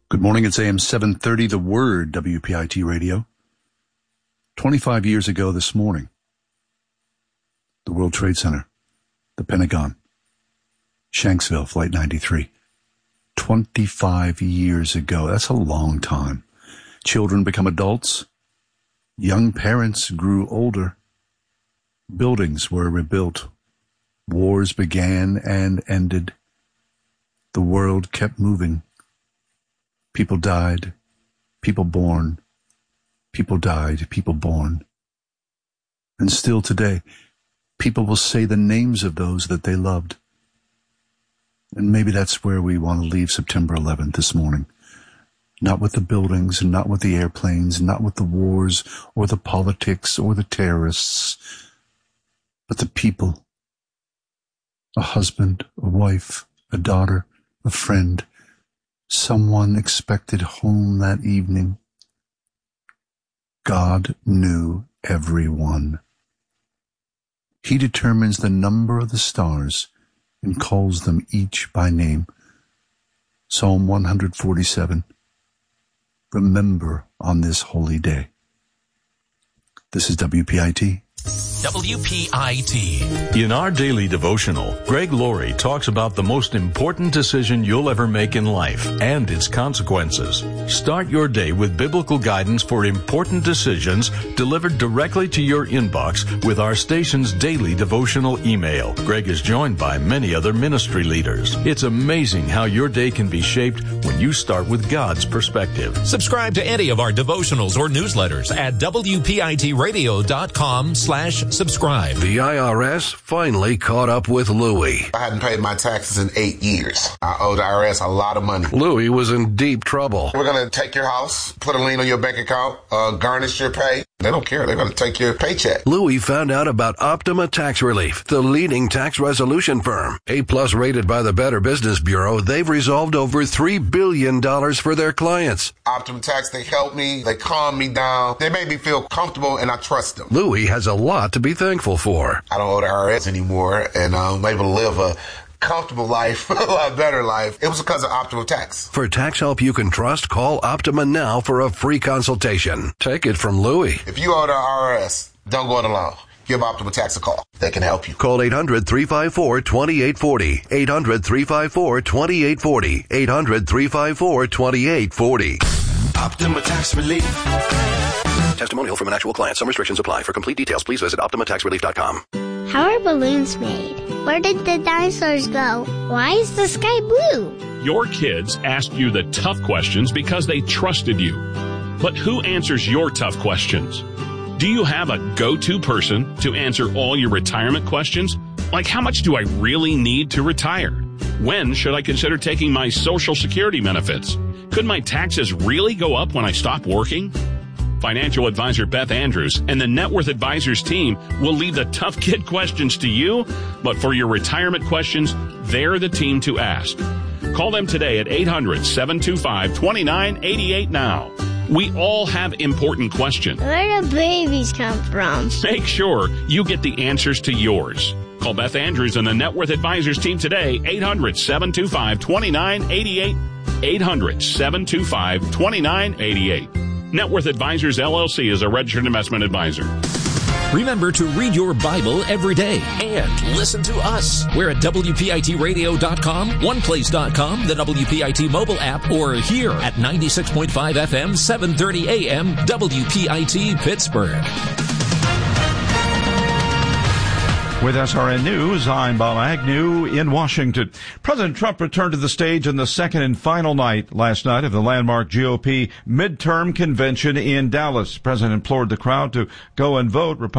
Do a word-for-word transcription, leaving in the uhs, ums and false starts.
Good morning. It's A M seven thirty, The Word, W P I T Radio. twenty-five years ago this morning, the World Trade Center, the Pentagon, Shanksville, Flight ninety-three. twenty-five years ago. That's a long time. Children become adults. Young parents grew older. Buildings were rebuilt. Wars began and ended. The world kept moving. People died, people born, people died, people born. And still today, people will say the names of those that they loved. And maybe that's where we want to leave September eleventh this morning. Not with the buildings, and not with the airplanes, not with the wars, or the politics, or the terrorists, but the people. A husband, a wife, a daughter, a friend, someone expected home that evening. God knew everyone. He determines the number of the stars and calls them each by name. Psalm one forty-seven. Remember on this holy day. This is W P I T. W P I T. In our daily devotional, Greg Laurie talks about the most important decision you'll ever make in life and its consequences. Start your day with biblical guidance for important decisions delivered directly to your inbox with our station's daily devotional email. Greg is joined by many other ministry leaders. It's amazing how your day can be shaped when you start with God's perspective. Subscribe to any of our devotionals or newsletters at W P I T radio dot com slash subscribe. The I R S finally caught up with Louie. I hadn't paid my taxes in eight years. I owed the I R S a lot of money. Louie was in deep trouble. We're going to take your house, put a lien on your bank account, uh, garnish your pay. They don't care. They're going to take your paycheck. Louie found out about Optima Tax Relief, the leading tax resolution firm. A-plus rated by the Better Business Bureau, they've resolved over three billion dollars for their clients. Optima Tax, they helped me. They calmed me down. They made me feel comfortable, and I trust them. Louie has a lot to be thankful for. I don't owe the I R S anymore, and I'm able to live a comfortable life, a lot better life. It was because of Optima Tax. For tax help you can trust, call Optima now for a free consultation. Take it from Louie. If you owe the I R S, don't go it alone. Give Optima Tax a call. They can help you. Call eight hundred, three five four, two eight four zero. eight hundred, three five four, two eight four zero. eight hundred, three five four, two eight four zero. Optima Tax Relief. Testimonial from an actual client. Some restrictions apply. For complete details, please visit Optima Tax Relief dot com. How are balloons made? Where did the dinosaurs go? Why is the sky blue? Your kids ask you the tough questions because they trusted you. But who answers your tough questions? Do you have a go-to person to answer all your retirement questions? Like, how much do I really need to retire? When should I consider taking my Social Security benefits? Could my taxes really go up when I stop working? Financial advisor Beth Andrews and the Net Worth Advisors team will leave the tough kid questions to you, but for your retirement questions, they're the team to ask. Call them today at eight hundred, seven two five, two nine eight eight now. We all have important questions. Where do babies come from? Make sure you get the answers to yours. Call Beth Andrews and the Net Worth Advisors team today, eight hundred, seven two five, two nine eight eight, eight hundred, seven two five, two nine eight eight. Net Worth Advisors, L L C is a registered investment advisor. Remember to read your Bible every day and listen to us. We're at W P I T radio dot com, one place dot com, the W P I T mobile app, or here at ninety-six point five F M, seven thirty A M, W P I T Pittsburgh. With S R N News, I'm Bob Agnew in Washington. President Trump returned to the stage in the second and final night last night of the landmark G O P midterm convention in Dallas. The president implored the crowd to go and vote.